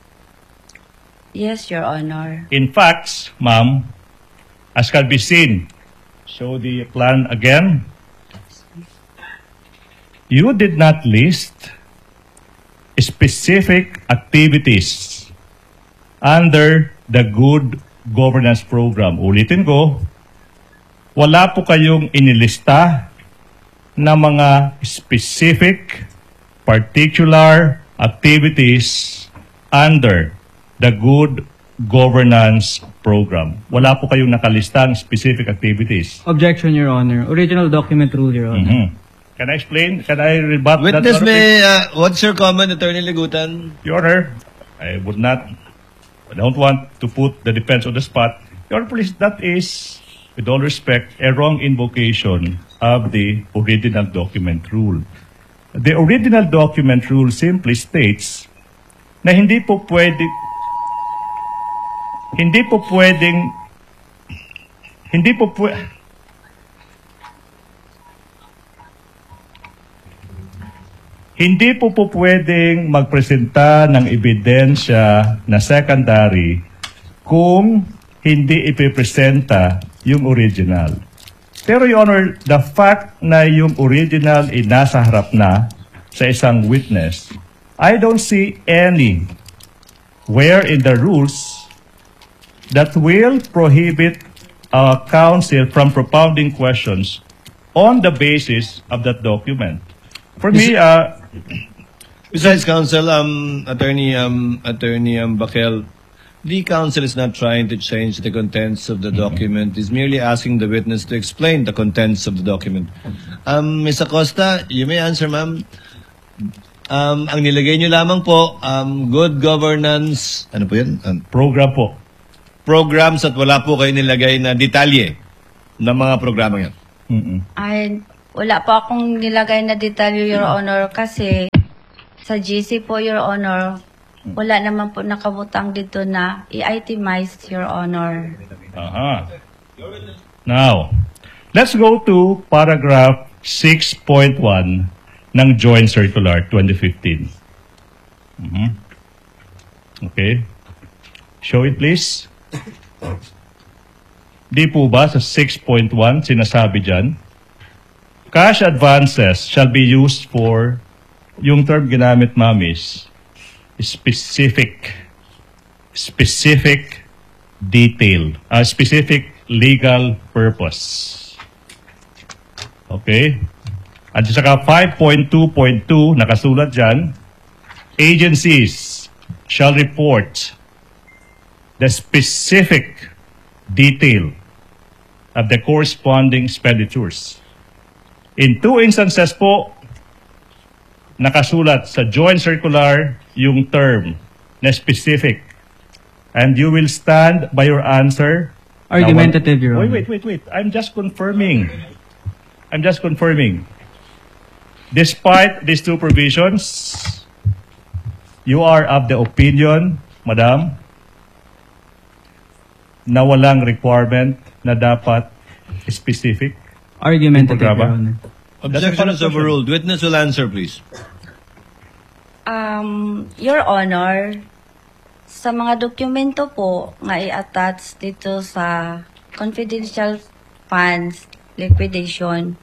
Yes, Your Honor. In fact, ma'am, as can be seen, show the plan again. You did not list specific activities under the Good Governance Program. Ulitin ko, wala po kayong inilista na mga specific, particular activities under the Good Governance Program. Wala po kayong nakalistang specific activities. Objection, Your Honor. Original document rule, Your Honor. Mhm. Can I explain? Can I rebut that? Witness, Your Honor, may, uh, what's your comment, Attorney Ligutan? Your Honor, I would not, I don't want to put the defense on the spot. Your Honor, please, that is, with all respect, a wrong invocation of the original document rule. The original document rule simply states na hindi po pwede, hindi po pwedeng, hindi po pwede, Hindi po po pwedeng magpresenta ng ebidensya na secondary kung hindi ipipresenta yung original. Pero, Your Honor, the fact na yung original ay nasa harap na sa isang witness, I don't see any where in the rules that will prohibit a counsel from propounding questions on the basis of that document. For me, uh, Besides, counsel, um, attorney, um, attorney, um, Bakel, The counsel is not trying to change the contents of the document. It's merely asking the witness to explain the contents of the document. Um, Miz Acosta, you may answer, ma'am. Um, ang nilagay niyo lamang po, um, good governance, ano po yan? Um, Program po. programs at wala po kayo nilagay na detalye ng mga programa yan. Mm-mm. Ay, wala po akong nilagay na detalye, Your Honor, kasi sa G C po, Your Honor, wala naman po nakabutang dito na i-itemize, Your Honor. Aha. Now, let's go to paragraph six point one ng Joint Circular twenty fifteen. Mhm. Okay. Show it, please. Di po ba sa six point one sinasabi dyan, cash advances shall be used for, yung term ginamit, ma'am, is specific, specific detail, a specific legal purpose. Okay? At saka five point two point two, nakasulat dyan, agencies shall report the specific detail of the corresponding expenditures. In two instances po, nakasulat sa joint circular yung term na specific. And you will stand by your answer. Argumentative, Your Wait, Honor. wait, wait, wait. I'm just confirming. I'm just confirming. Despite these two provisions, you are of the opinion, Madam, na walang requirement na dapat specific. Argumentative, Programa? Your Honor. Objection is overruled. Witness will answer, please. Um, Your Honor, sa mga dokumento po nga i-attach dito sa confidential funds liquidation,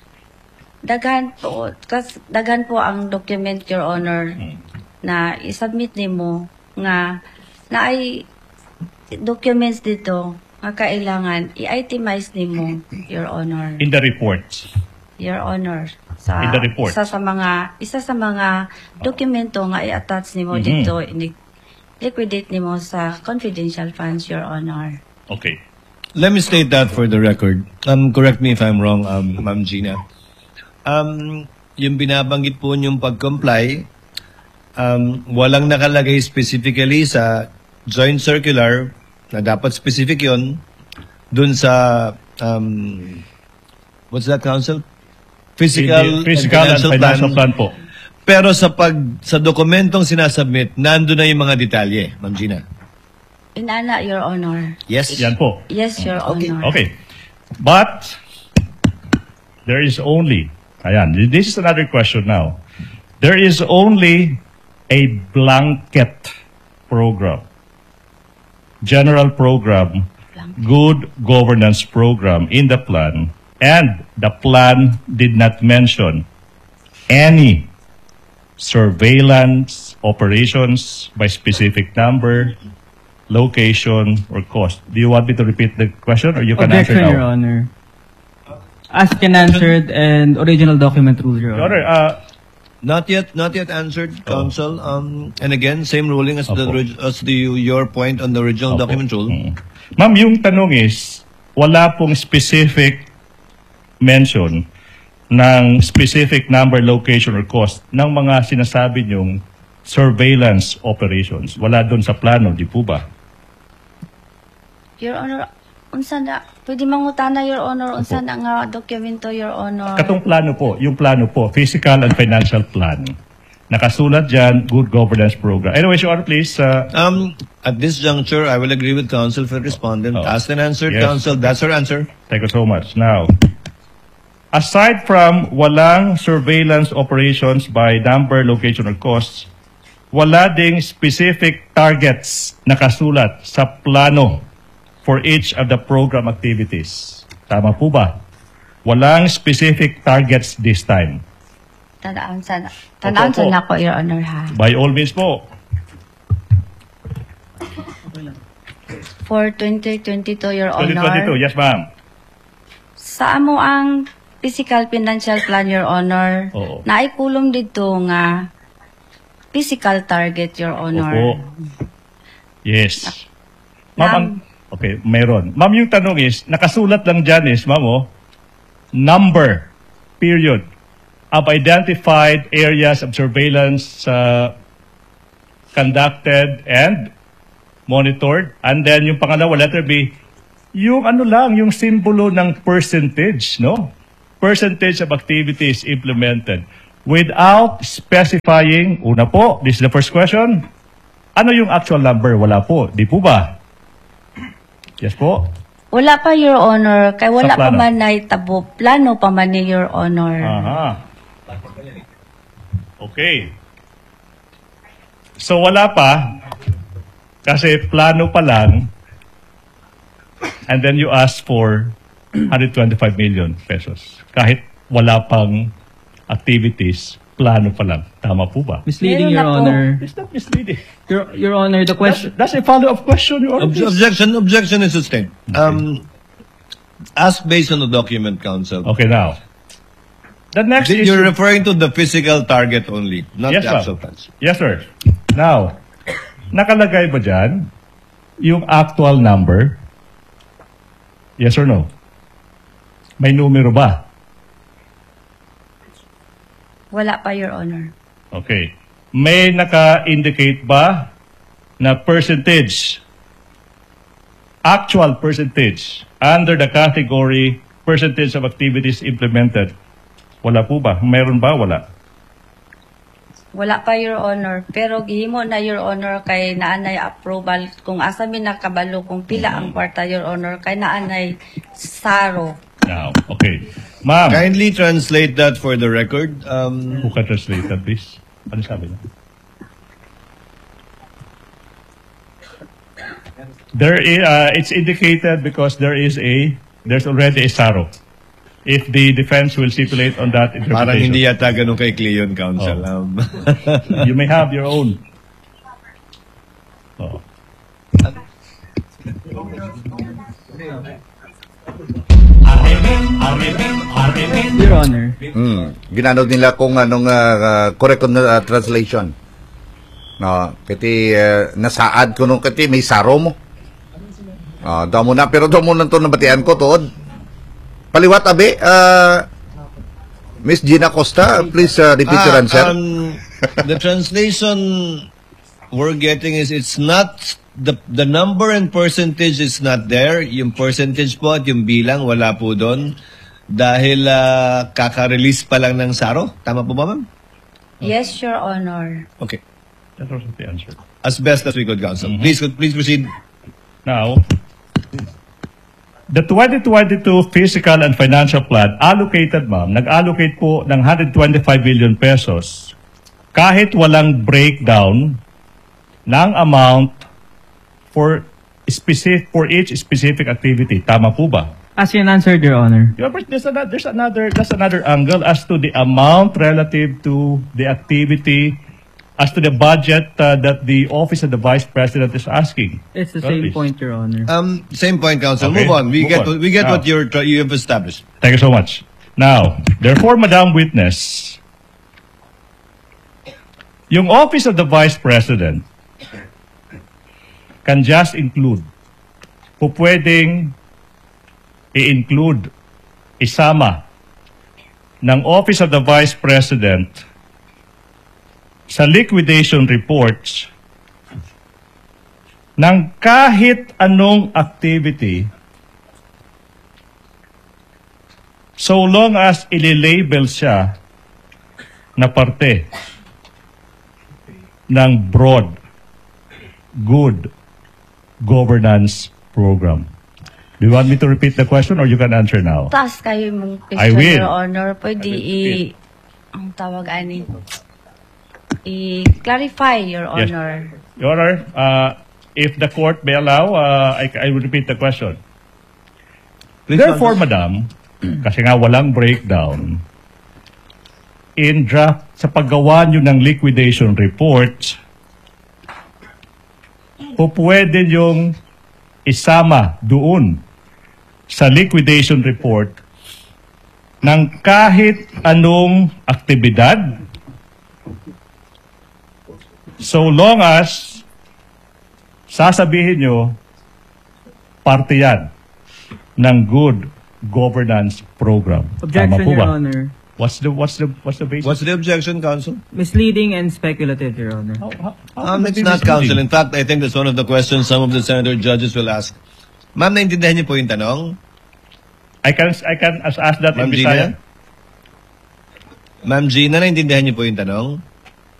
daghan po, kas, daghan po ang document, Your Honor, na i-submit nimo nga na ay documents dito nga kailangan i-itemize nimo, Your Honor. In the report. Your Honor, sa In the report. isa sa mga isa sa mga dokumento nga i-attach nimo Mhm. dito, ini liquidate nimo sa confidential funds, Your Honor. Okay. Let me state that for the record. Um, correct me if I'm wrong, um, Ma'am Gina. Um, yung binabanggit po yung pag-comply, um, walang nakalagay specifically sa joint circular na dapat specific yon dun sa um, what's that, counsel? Physical, Physical and financial, financial plan. plan po. Pero sa pag sa dokumentong sinasubmit, nando na yung mga detalye, Ma'am Gina. Inana, Your Honor. Yes? Yan po. Yes, Your Okay. Honor. Okay. But, there is only, ayan, this is another question now. There is only a blanket program, general program, good governance program in the plan, and the plan did not mention any surveillance operations by specific number, location, or cost. Do you want me to repeat the question or you can Objection, answer Your now? Honor. Asked and answered and original document rule, Your Your Honor, Honor. uh, Not yet, not yet answered, counsel. Um, and again, same ruling as the Opo. orig- as the your point on the original Opo. document rule. Mm. Ma'am, yung tanong is, wala pong specific mention ng specific number, location, or cost ng mga sinasabi niyong surveillance operations. Wala doon sa plano, di po ba? Your Honor, unsa na, pwede mangutana, Your Honor, unsa na nga dokumento, Your Honor. Katong plano po, yung plano po, physical and financial plan. Nakasulat dyan, good governance program. Anyways, Your Honor, please. Uh, Um, at this juncture, I will agree with counsel for respondent. Oh. Asked and answered, Yes. counsel. That's her answer. Thank you so much. Now, aside from walang surveillance operations by number, location, or costs, wala ding specific targets nakasulat sa plano for each of the program activities. Tama po ba? Walang specific targets this time. Tanaan sa na. Tanaan sa Opo, opo. na ko, Your Honor, ha. By all means po. For twenty twenty-two, Your twenty twenty-two, Honor. yes ma'am. Sa amo ang physical financial plan, Your Honor, Oo. naikulong dito nga physical target, Your Honor. Opo. Yes. Ma'am, ang, okay, mayroon. Ma'am, yung tanong is, nakasulat lang dyan is, ma'am, oh, number, period, of identified areas of surveillance uh, conducted and monitored. And then yung pangalawa, letter B, yung ano lang, yung simbolo ng percentage, no? Percentage of activities implemented without specifying, una po, this is the first question, ano yung actual number? Wala po. Di po ba? Yes po. Wala pa, Your Honor. Kaya wala Sa pa plano. man na itabo. Plano pa man ni Your Honor. Aha. Okay. So wala pa, kasi plano pa lang, and then you ask for one hundred twenty-five million pesos. Kahit wala pang activities, plano pa lang. Tama po ba? Misleading, Meron Your na po. Honor. It's not misleading. Your, Your Honor, the That's, question... that's a follow-up question, Your Honor. Ob- objection, objection is sustained. Um, ask based on the document, counsel. Okay, now. The next Th- issue... You're referring to the physical target only, not Yes, the ma'am. actual funds. Yes, sir. Now, nakalagay ba dyan yung actual number? Yes or no? May numero ba? Wala pa, Your Honor. Okay. May naka-indicate ba na percentage, actual percentage, under the category percentage of activities implemented? Wala po ba? Meron ba? Wala. Wala pa, Your Honor. Pero gihimo na, Your Honor, kay naanay approval kung asa mi nakabalo kung pila ang kwarta, Your Honor, kay naanay saro. Now, okay. Ma'am, Kindly translate that for the record. Um, who can translate that, please? Ano sabi niya? There is, uh, it's indicated because there is a, there's already a SARO. If the defense will stipulate on that parang hindi interpretation, yata ganun kay Cleon, counsel. Oh. Um, you may have your own. Oh. Your Honor. Hmm. Ginano nila kung anong uh, uh, correct na uh, translation. No, kiti uh, nasaad ko nung kiti may saro mo. Ah, daw mo na pero daw mo nang to nabatian ko tuod. Paliwat abi, uh, Miss Gina Costa, please uh, repeat your ah, answer. um, the translation we're getting is it's not the the number and percentage is not there. Yung percentage po at yung bilang wala po doon dahil uh, kaka-release pa lang ng SARO. Tama po ba, ma'am? Yes, Your Honor. Okay. That was the answer. As best as we could, counsel. Mm-hmm. Please, please proceed. Now, the twenty twenty-two Physical and Financial Plan allocated, ma'am, nag-allocate po ng one hundred twenty-five billion pesos kahit walang breakdown ng amount for specific for each specific activity. Tama po ba? As you answered, Your Honor. Yeah, but there's another, there's another, there's another angle as to the amount relative to the activity, as to the budget uh, that the Office of the Vice President is asking. It's the Well, same please. point, Your Honor. Um, same point, counsel. Okay, Move on. We move get on. we get Now. what you're try- you have established. Thank you so much. Now, therefore, Madam Witness, yung Office of the Vice President can just include, po pwedeng i-include, isama ng Office of the Vice President sa liquidation reports ng kahit anong activity so long as ililabel siya na parte ng broad, good governance program. Do you want me to repeat the question or you can answer now? Taas kayo mong I question, will. Your Honor. Pwede I will i... repeat. Ang tawag ani? I-clarify, Your Yes. Honor. Your Honor, uh, if the court may allow, uh, I, I will repeat the question. Therefore, Madam, kasi nga walang breakdown, in draft, sa paggawa nyo ng liquidation report, po pwede yung isama doon sa liquidation report ng kahit anong aktibidad so long as sasabihin nyo, parte yan ng good governance program. Objection, Tama po Your ba? Honor. What's the what's the what's the basis? What's the objection, counsel? Misleading and speculative, Your Honor. How- how- how Um, can it's it be not, counsel. misleading? In fact, I think that's one of the questions some of the senator judges will ask. Ma'am, naintindihan niyo po yung tanong? I can I can ask, ask that Ma'am in Gina? Bisaya. Ma'am Gina, naintindihan niyo po yung tanong?